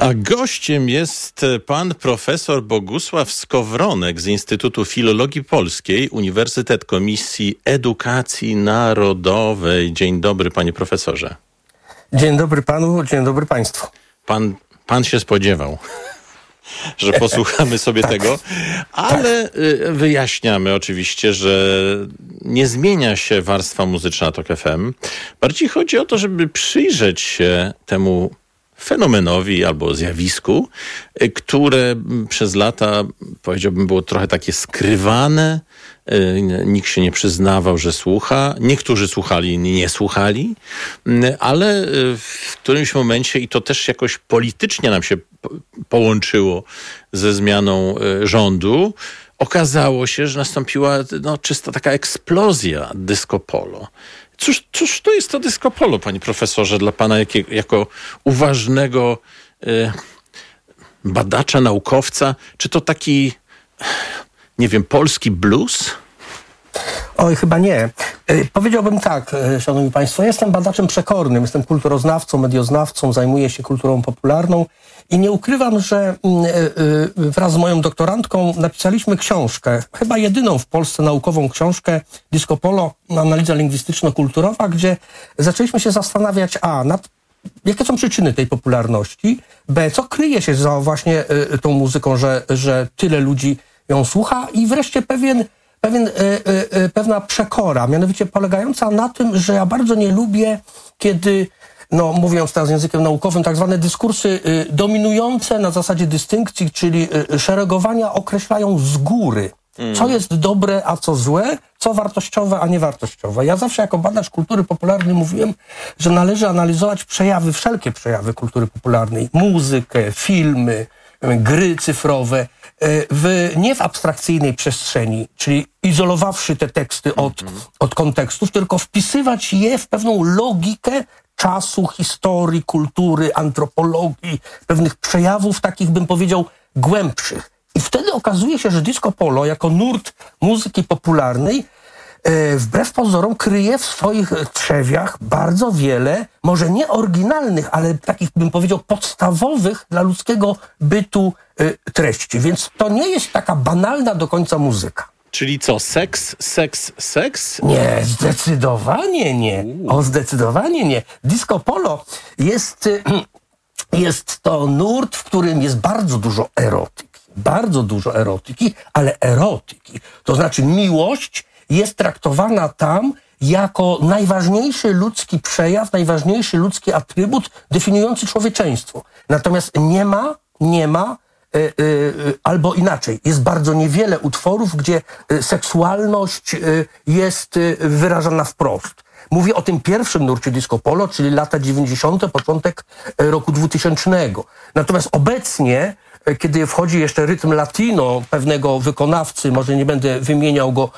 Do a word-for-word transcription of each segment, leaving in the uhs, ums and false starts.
A gościem jest pan profesor Bogusław Skowronek z Instytutu Filologii Polskiej, Uniwersytet Komisji Edukacji Narodowej. Dzień dobry, panie profesorze. Dzień dobry panu, dzień dobry państwu. Pan, pan się spodziewał, że posłuchamy sobie tak. tego, ale tak. wyjaśniamy oczywiście, że nie zmienia się warstwa muzyczna Tok F M. Bardziej chodzi o to, żeby przyjrzeć się temu fenomenowi albo zjawisku, które przez lata, powiedziałbym, było trochę takie skrywane. Nikt się nie przyznawał, że słucha. Niektórzy słuchali, nie słuchali, ale w którymś momencie, i to też jakoś politycznie nam się połączyło ze zmianą rządu, okazało się, że nastąpiła no, czysta taka eksplozja disco polo. Cóż, cóż to jest to disco polo, panie profesorze, dla pana jakie, jako uważnego y, badacza, naukowca? Czy to taki, nie wiem, polski blues? Oj, chyba nie. Y, powiedziałbym tak, y, szanowni państwo, jestem badaczem przekornym, jestem kulturoznawcą, medioznawcą, zajmuję się kulturą popularną i nie ukrywam, że y, y, wraz z moją doktorantką napisaliśmy książkę, chyba jedyną w Polsce naukową książkę Disco Polo, analiza lingwistyczno-kulturowa, gdzie zaczęliśmy się zastanawiać a, nad jakie są przyczyny tej popularności, b, co kryje się za właśnie y, tą muzyką, że, że tyle ludzi ją słucha i wreszcie pewien Pewien, y, y, y, pewna przekora, mianowicie polegająca na tym, że ja bardzo nie lubię, kiedy, no mówiąc teraz językiem naukowym, tak zwane dyskursy y, dominujące na zasadzie dystynkcji, czyli y, szeregowania określają z góry, mm. co jest dobre, a co złe, co wartościowe, a niewartościowe. Ja zawsze jako badacz kultury popularnej mówiłem, że należy analizować przejawy, wszelkie przejawy kultury popularnej, muzykę, filmy, gry cyfrowe, w, nie w abstrakcyjnej przestrzeni, czyli izolowawszy te teksty od, mm-hmm. od kontekstów, tylko wpisywać je w pewną logikę czasu, historii, kultury, antropologii, pewnych przejawów takich, bym powiedział, głębszych. I wtedy okazuje się, że disco polo jako nurt muzyki popularnej wbrew pozorom kryje w swoich trzewiach bardzo wiele, może nie oryginalnych, ale takich, bym powiedział, podstawowych dla ludzkiego bytu treści. Więc to nie jest taka banalna do końca muzyka. Czyli co, seks, seks, seks? Nie, zdecydowanie nie. O, zdecydowanie nie. Disco polo jest, jest to nurt, w którym jest bardzo dużo erotyki. Bardzo dużo erotyki, ale erotyki, to znaczy miłość jest traktowana tam jako najważniejszy ludzki przejaw, najważniejszy ludzki atrybut definiujący człowieczeństwo. Natomiast nie ma, nie ma, yy, yy, albo inaczej, jest bardzo niewiele utworów, gdzie yy, seksualność yy, jest yy, wyrażana wprost. Mówię o tym pierwszym nurcie disco polo, czyli lata dziewięćdziesiąte, początek roku dwutysięcznego. Natomiast obecnie, kiedy wchodzi jeszcze rytm latino pewnego wykonawcy, może nie będę wymieniał go,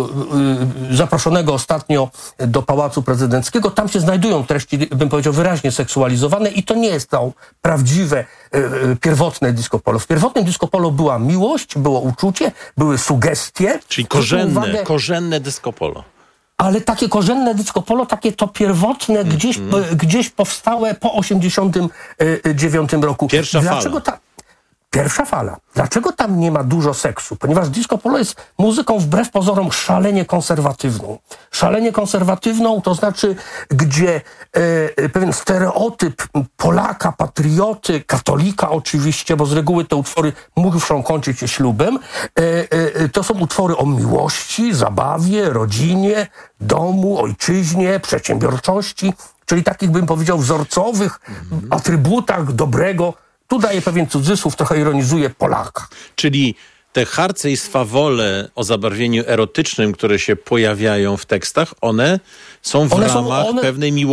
zaproszonego ostatnio do Pałacu Prezydenckiego, tam się znajdują treści, bym powiedział, wyraźnie seksualizowane i to nie jest to prawdziwe, pierwotne disco polo. W pierwotnym disco polo była miłość, było uczucie, były sugestie. Czyli korzenne, uwagę, korzenne disco polo. Ale takie korzenne disco polo, takie to pierwotne, mm, gdzieś, mm. gdzieś powstałe po osiemdziesiątym dziewiątym roku. Pierwsza Dlaczego fala. Ta... Pierwsza fala. Dlaczego tam nie ma dużo seksu? Ponieważ disco polo jest muzyką wbrew pozorom szalenie konserwatywną. Szalenie konserwatywną, to znaczy, gdzie e, pewien stereotyp Polaka, patrioty, katolika oczywiście, bo z reguły te utwory muszą kończyć się ślubem, e, e, to są utwory o miłości, zabawie, rodzinie, domu, ojczyźnie, przedsiębiorczości, czyli takich, bym powiedział, wzorcowych mm-hmm. atrybutach dobrego. Tu daje pewien cudzysłów, trochę ironizuje Polaka. Czyli te harce i swawole o zabarwieniu erotycznym, które się pojawiają w tekstach, one są w one ramach są, one... pewnej miłości